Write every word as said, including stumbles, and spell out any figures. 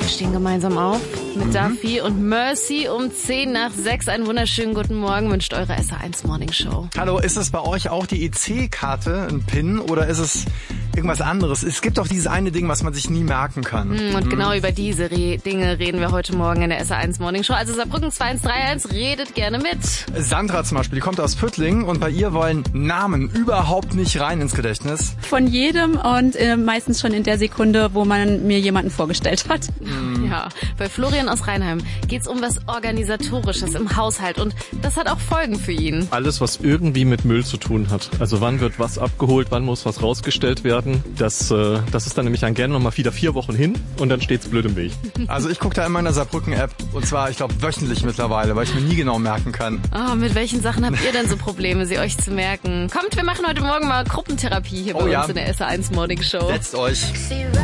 Wir stehen gemeinsam auf mit mhm. Duffy und Mercy um zehn nach sechs. Einen wunderschönen guten Morgen wünscht eure S R eins Morning Show. Hallo, ist es bei euch auch die E C-Karte, ein Pin, oder ist es irgendwas anderes? Es gibt doch dieses eine Ding, was man sich nie merken kann. Mhm, und mhm. genau über diese Re- Dinge reden wir heute Morgen in der S R eins Morning Show. Also Saarbrücken zwei eins drei eins, redet gerne mit. Sandra zum Beispiel, die kommt aus Püttling und bei ihr wollen Namen überhaupt nicht rein ins Gedächtnis. Von jedem und äh, meistens schon in der Sekunde, wo man mir jemanden vorgestellt hat. Mhm. Ja, bei Florian aus Rheinheim geht's um was Organisatorisches im Haushalt und das hat auch Folgen für ihn. Alles, was irgendwie mit Müll zu tun hat. Also wann wird was abgeholt, wann muss was rausgestellt werden. Das, äh, das ist dann nämlich dann gerne nochmal wieder vier Wochen hin und dann steht's blöd im Weg. Also ich gucke da immer in der Saarbrücken-App und zwar, ich glaube, wöchentlich mittlerweile, weil ich mir nie genau merken kann. Oh, mit welchen Sachen habt ihr denn so Probleme, sie euch zu merken? Kommt, wir machen heute Morgen mal Gruppentherapie hier oh, bei ja. uns in der S R eins Morning Show. Setzt euch.